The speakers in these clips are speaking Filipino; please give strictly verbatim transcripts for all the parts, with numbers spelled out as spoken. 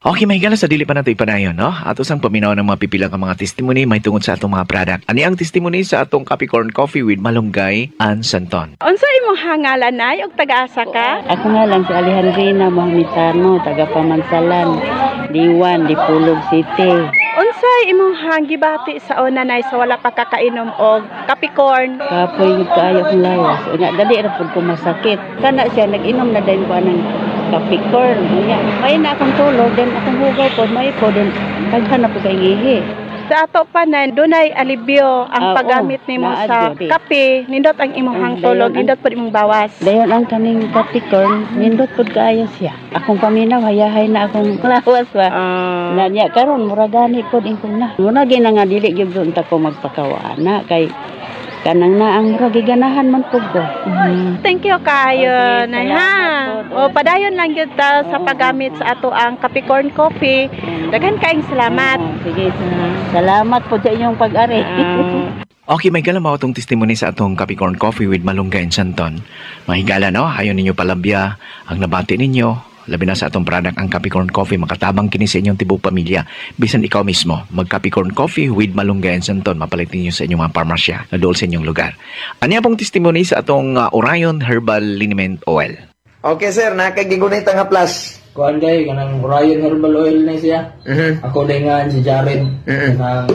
Okay, may gala sa dili pa nato ipadayon, no? Ato sang paminaw ng mga pipila ka mga testimony may tungod sa atong mga product. Ani ang testimony sa atong Capricorn Coffee with Malunggay and Santon. Unsa imong hangalan nay og taga-asa ka? Ako nga lang si Alejandrina Mohamitano, taga Pamansalan, Diwan, Dipulog City. Unsay imong hanggibati sa una nay sa wala pa kakainom og Capricorn? Kapoy yung kaayo kong lawas. Nga, dali ra pud ko masakit. Kana siya, nag-inom na din ko ng Capricorn. Nga, may na akong tulog, then akong hugaw po, may po, then taghan na po sa ihi. Sa ato pa na dunay alibyo ang Ah, paggamit oo, nimo naa sa diri. kape, nindot ang imong Ang hangtulog, dayon ang- nindot pud imong bawas. Dayon ang kaning Capricorn, nindot pud kaayo siya. Akong paminaw, hayahay na akong lawas ba. Ah, Na niya karon mura gani pod ingkong na. Muna gina nga dili gyud doon ta ko magpakawana kay kanang na ang mura giganahan man pud ko. thank you kayo Okay, nay salamat ha. po. O padayon lang gyud ta sa Oo. paggamit sa ato ang Capricorn Coffee. Daghan kaayong salamat. Oo, sige, sa- salamat po sa inyong pag-ari. Ah, Okay, may gala mao atong testimony sa atong Capricorn Coffee with Malunggay and Santon. Mahigala, no? Ayaw ninyo palabya ang nabati ninyo. Labi na sa atong product ang Capricorn Coffee, makatabang kini sa inyong tibok pamilya. Bisan ikaw mismo, mag Capricorn Coffee with Malunggay and Santon, mapalit ninyo sa inyong mga parmasya na dool sa inyong lugar. Ano pong testimony sa atong uh, Orion Herbal Liniment Oil? Okay sir, nakagigunit ang haplas. Kuan kay kanang Orion Herbal Oil na siya. Mhm. Ako din nga si Jared. Mhm. Nang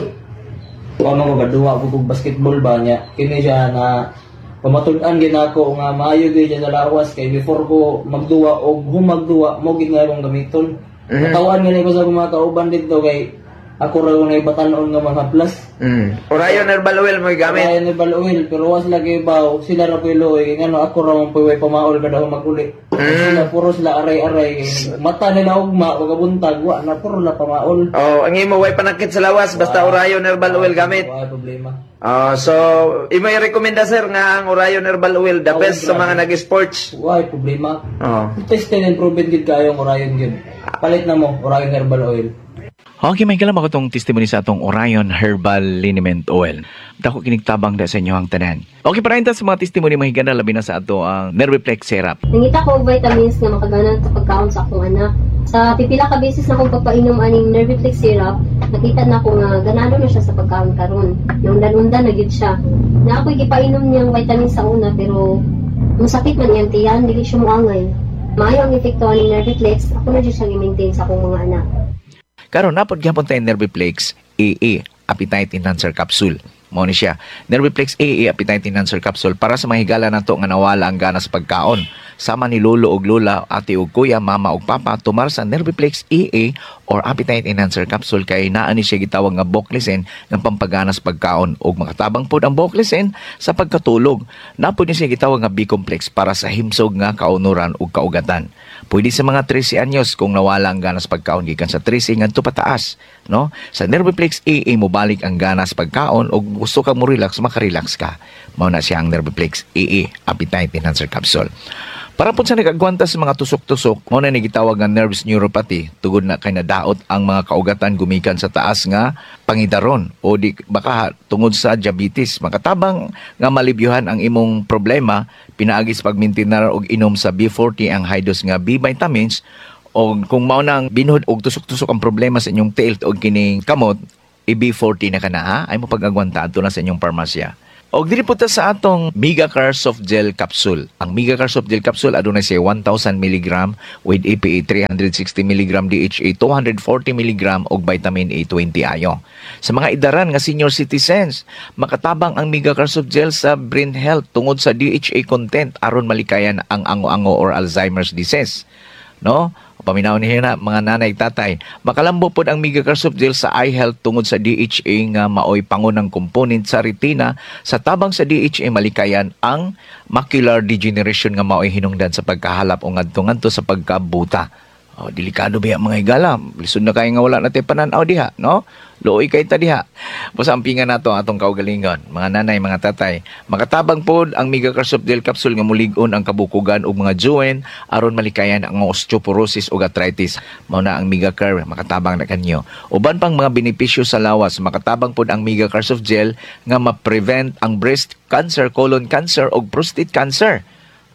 ano ko gaduwa ko kog basketball ba niya. Kini siya na pamatud-an gid ako nga maayo gid siya sa lawas kay before ko magduwa og humagduwa mo gid nga akong gamiton. Mhm. Natawan nga ko sa mga kauban dito kay ako ra na ibatan-on nga mga plus. Mm. Orion Herbal Oil mo gamit. Orion Herbal Oil pero was lagi baw sila ra piloy ngano ako ra man puy pamaol kada maguli. Sila puro sila aray-aray mata nila ugma ug buntag wa na puro na pamaol. Oh, ang imo way panakit sa lawas basta Orion Herbal Oil gamit. Wala problema. Oh, so imo i-recommenda sir nga ang Orion Herbal Oil the Oh, best sa grabe. mga nag-sports. Wala problema. Oh. Tested and proven gid kayo ang Orion gid. Palit na mo Orion Herbal Oil. Okay, may kalam ako itong testimony sa atong Orion Herbal Liniment Oil. Dako kinigtabang da sa inyo ang tanan. Okay, para sa mga testimony mahiganda labi na sa ato ang Nerviplex Syrup. Nangita ko og vitamins nga makagana sa pagkaon sa akong anak. Sa pipila ka beses na akong pagpainom aning Nerviplex syrup, nakita na ko nga ganado na siya sa pagkaon karon. Naundan-undan na gyud siya. Na ako'y gipainom niyang vitamins sa una pero masakit man iyang tiyan, dili siya moangay. Maayo ang epekto aning Nerviplex, ako na gyud siya i-maintain sa akong mga anak. Karon napod gyapon tayo Nerviplex A A Appetite Enhancer Capsule. Mao ni siya. Nerviplex A A Appetite Enhancer Capsule para sa mahigala nato nga nawala ang gana sa pagkaon. Sama ni lolo og lola, ate og kuya, mama og papa tumar sa Nerviplex A A or Appetite Enhancer Capsule kay naa ni siya gitawag nga Boclesen nga pampagana sa pagkaon ug makatabang pod ang Boclesen sa pagkatulog. Napod ni siya gitawag nga B-complex para sa himsog nga kaunuran ug kaugatan. Pwede sa mga thirty anyos kung nawala ang gana sa pagkaon gikan sa thirty ngadto pataas, no? Sa Nerviplex A A mo balik ang gana sa pagkaon ug gusto ka mo relax, makarelax ka. Mao na siya ang Nerviplex A A Appetite Enhancer Capsule. Para po sa nag-agwanta sa mga tusok-tusok, mao na ni gitawag nga nerves neuropathy, tugod na kay nadaot ang mga kaugatan gumikan sa taas nga pangidaron o di baka tungod sa diabetes. Makatabang nga malibyuhan ang imong problema, pinaagi sa pagmintinar og inom sa B forty ang high dose nga B vitamins o kung mao nang binhod og tusok-tusok ang problema sa inyong tail og kining kamot, i B forty na kana ha, ay mo pag-agwanta adto na sa inyong parmasya. Og dili po ta sa atong Megacar Soft Gel Capsule. Ang Megacar Soft Gel Capsule adunay siya one thousand milligram with E P A three hundred sixty milligram D H A two hundred forty milligram og vitamin A twenty ayo. Sa mga idaran nga senior citizens, makatabang ang Megacar Soft Gel sa brain health tungod sa D H A content aron malikayan ang ango-ango or Alzheimer's disease. No? Paminaw niya na mga nanay tatay. Makalambo pod ang Megacar Soft Gel sa eye health tungod sa D H A nga maoy pangunang component sa retina. Sa tabang sa D H A malikayan ang macular degeneration nga maoy hinungdan sa pagkahalap o ngadto-ngadto sa pagkabuta. Oh, delikado biya mga higala. Lisod na kayo nga wala natin pananaw diha, no? Looy kay ta diha. Busampingan nato atong kaugalingon, mga nanay, mga tatay. Makatabang pod ang Megacar Soft Gel Capsule nga mulig-on ang kabukugan ug mga joint aron malikayan ang osteoporosis ug arthritis. Mao na ang Megacar, makatabang na kanyo. Uban pang mga benepisyo sa lawas, makatabang pod ang Megacar Soft Gel nga ma-prevent ang breast cancer, colon cancer ug prostate cancer.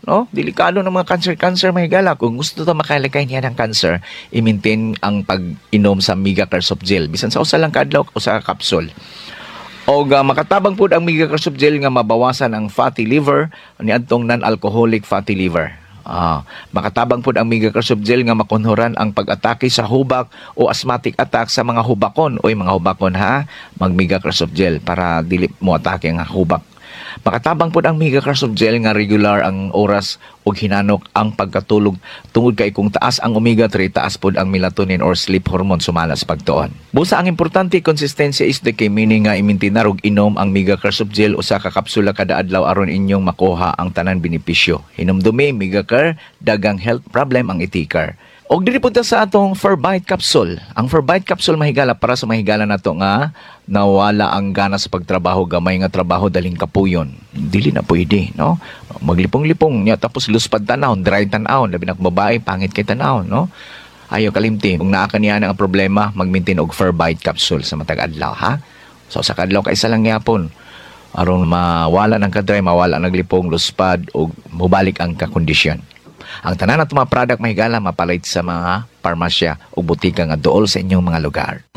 no? Delikado ng mga cancer-cancer mahigala. Kung gusto ta makalikay niya ng cancer, i-maintain ang pag-inom sa Megacare Soft Gel. Bisan sa usa lang kadlaw o sa capsule. O uh, makatabang po ang Megacare Soft Gel nga mabawasan ang fatty liver ni adtong non-alcoholic fatty liver. Ah, makatabang po ang Megacare Soft Gel nga makonhoran ang pag-atake sa hubak o asthmatic attack sa mga hubakon. Oy mga hubakon ha, mag Megacare Soft Gel para dili mo atake ang hubak. Makatabang po ang Megacare Soft Gel nga regular ang oras o hinanok ang pagkatulog tungod kay kung taas ang omega three, taas po ang melatonin or sleep hormone sumala sa pagtuon. Busa ang importante konsistensya is the key, meaning nga imintinar og inom ang Megacare Soft Gel usa ka kapsula kada adlaw aron inyong makuha ang tanan benepisyo. Hinumdumi Megacare, dagang health problem ang itikar. Og diri punta sa atong Forbite capsule. Ang Forbite capsule mahigala para sa mahigala nato nga nawala ang gana sa pagtrabaho, gamay nga trabaho daling kapuyon. Dili na pwede, no? Maglipong-lipong niya tapos luspad tanawon, dry tanawon, labi na babae pangit kay tanawon, no? Ayo kalimti, kung naa kaniya ang problema, mag-maintain og Forbite capsule sa matag adlaw, ha? So sa kadlaw kay isa lang gyapon aron mawala ng kadry, mawala ng lipong, luspad og mubalik ang kakondisyon. Ang tanan at mga product mahigala mapalit sa mga parmasya o butika nga dool sa inyong mga lugar.